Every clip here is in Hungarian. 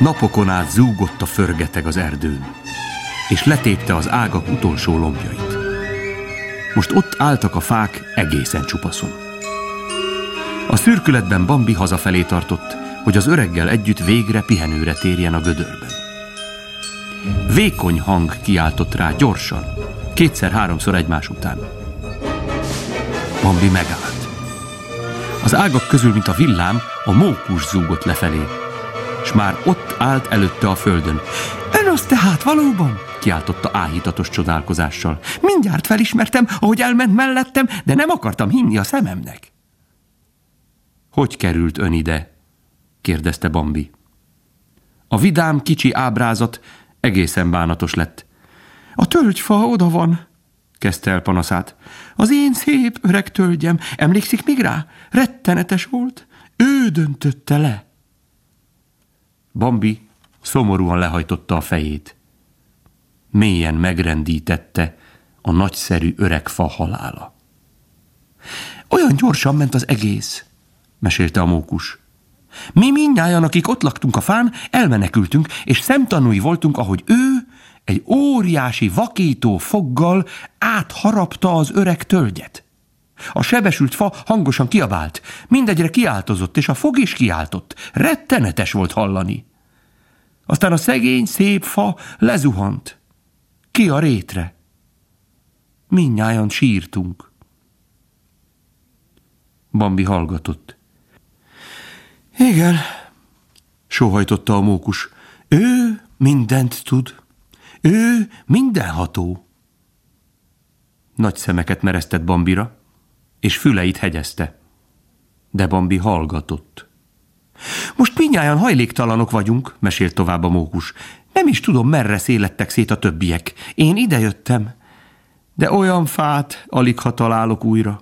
Napokon át zúgott a förgeteg az erdőn, és letépte az ágak utolsó lombjait. Most ott álltak a fák egészen csupaszon. A szürkületben Bambi hazafelé tartott, hogy az öreggel együtt végre pihenőre térjen a gödörben. Vékony hang kiáltott rá gyorsan, kétszer-háromszor egymás után. Bambi megállt. Az ágak közül, mint a villám, a mókus zúgott lefelé, s már ott állt előtte a földön. Ön az tehát valóban? Kiáltotta áhítatos csodálkozással. Mindjárt felismertem, ahogy elment mellettem, de nem akartam hinni a szememnek. Hogy került ön ide? Kérdezte Bambi. A vidám kicsi ábrázat egészen bánatos lett. A tölgyfa oda van, kezdte el panaszát. Az én szép öreg tölgyem, emlékszik még rá? Rettenetes volt, ő döntötte le. Bambi szomorúan lehajtotta a fejét. Mélyen megrendítette a nagyszerű öreg fa halála. Olyan gyorsan ment az egész, mesélte a mókus. Mi mindnyájan, akik ott laktunk a fán, elmenekültünk, és szemtanúi voltunk, ahogy ő egy óriási vakító foggal átharapta az öreg tölgyet. A sebesült fa hangosan kiabált, mindegyre kiáltozott, és a fog is kiáltott. Rettenetes volt hallani. Aztán a szegény, szép fa lezuhant. Ki a rétre. Mindnyájan sírtunk. Bambi hallgatott. Igen, sóhajtotta a mókus. Ő mindent tud. Ő mindenható. Nagy szemeket meresztett Bambira, és füleit hegyezte. De Bambi hallgatott. Most mindnyájan hajléktalanok vagyunk, mesélt tovább a mókus. Nem is tudom, merre szélettek szét a többiek. Én idejöttem, de olyan fát aligha találok újra.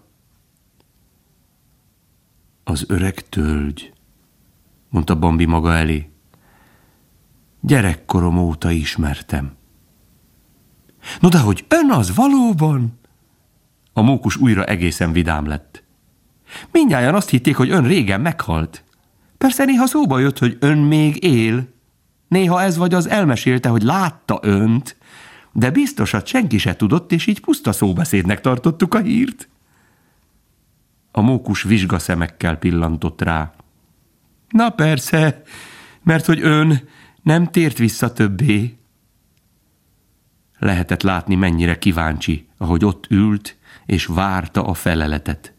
Az öreg tölgy, mondta Bambi maga elé. Gyerekkorom óta ismertem. No de hogy ön az valóban? A mókus újra egészen vidám lett. Mindnyájan azt hitték, hogy ön régen meghalt. Persze néha szóba jött, hogy ön még él. Néha ez vagy az elmesélte, hogy látta önt, de biztosat senki se tudott, és így puszta szóbeszédnek tartottuk a hírt. A mókus vizsgaszemekkel pillantott rá. Na persze, mert hogy ön nem tért vissza többé. Lehetett látni, mennyire kíváncsi, ahogy ott ült, és várta a feleletet.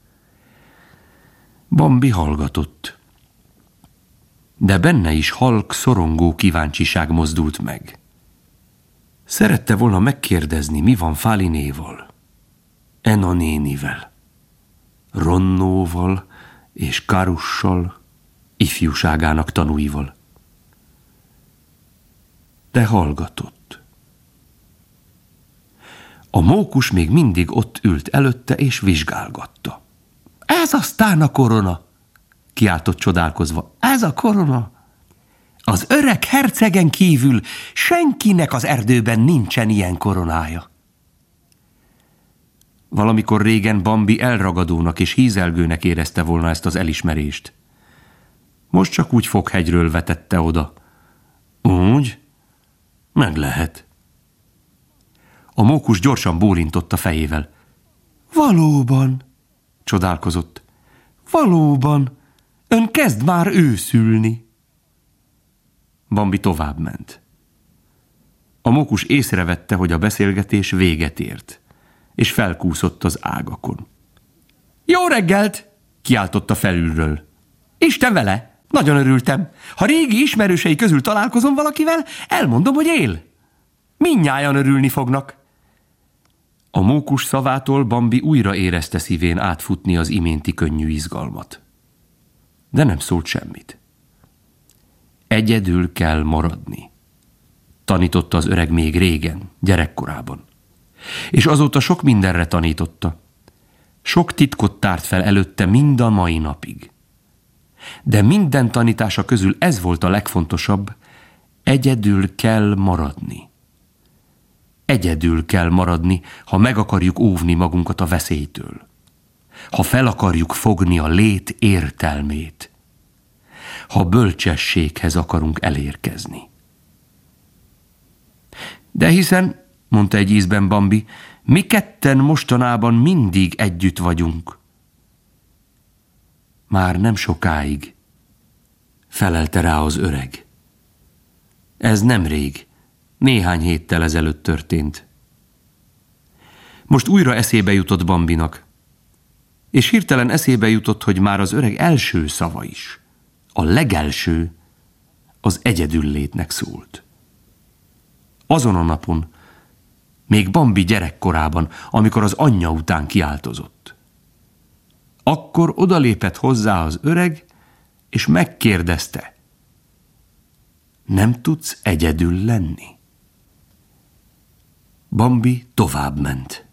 Bambi hallgatott. De benne is halk, szorongó kíváncsiság mozdult meg. Szerette volna megkérdezni, mi van Fálinéval, Ena nénivel, Ronnóval és Karussal, ifjúságának tanúival. De hallgatott. A mókus még mindig ott ült előtte és vizsgálgatta. Ez aztán a korona! Kiáltott csodálkozva. Ez a korona! Az öreg hercegen kívül senkinek az erdőben nincsen ilyen koronája. Valamikor régen Bambi elragadónak és hízelgőnek érezte volna ezt az elismerést. Most csak úgy foghegyről vetette oda. Úgy? Meg lehet. A mókus gyorsan bólintott a fejével. Valóban, csodálkozott. Valóban, ön kezd már őszülni. Bambi továbbment. A mókus észrevette, hogy a beszélgetés véget ért, és felkúszott az ágakon. Jó reggelt! Kiáltotta felülről. Isten vele! Nagyon örültem. Ha régi ismerősei közül találkozom valakivel, elmondom, hogy él. Mindnyájan örülni fognak. A mókus szavától Bambi újra érezte szívén átfutni az iménti könnyű izgalmat. De nem szólt semmit. Egyedül kell maradni, tanította az öreg még régen, gyerekkorában. És azóta sok mindenre tanította. Sok titkot tárt fel előtte mind a mai napig. De minden tanítása közül ez volt a legfontosabb, egyedül kell maradni. Egyedül kell maradni, ha meg akarjuk óvni magunkat a veszélytől. Ha fel akarjuk fogni a lét értelmét. ha bölcsességhez akarunk elérkezni. De hiszen, mondta egy ízben Bambi, mi ketten mostanában mindig együtt vagyunk. Már nem sokáig, felelte rá az öreg. Ez nemrég, néhány héttel ezelőtt történt. Most újra eszébe jutott Bambinak, és hirtelen eszébe jutott, hogy már az öreg első szava is, a legelső, az egyedüllétnek szólt. Azon a napon, még Bambi gyerekkorában, amikor az anyja után kiáltozott. Akkor odalépett hozzá az öreg, és megkérdezte, nem tudsz egyedül lenni? Bambi tovább ment.